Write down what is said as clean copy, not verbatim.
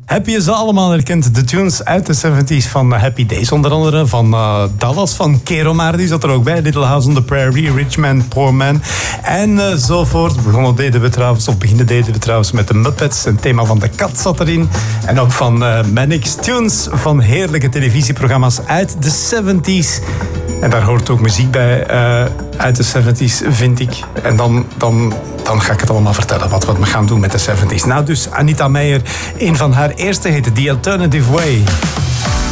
Heb je ze allemaal herkend? De tunes uit de 70s van Happy Days, onder andere van Dallas, van Keromar, die zat er ook bij. Little House on the Prairie, Rich Man, Poor Man en zo voort. Beginnen deden we trouwens met de Muppets. Een thema van de kat zat erin. En ook van Mannix. Tunes van heerlijke televisieprogramma's uit de 70s. En daar hoort ook muziek bij uit de 70s, vind ik. En dan ga ik het allemaal vertellen wat we gaan doen met de 70s. Nou, dus Anita Meijer, een van haar eerste heette The Alternative Way.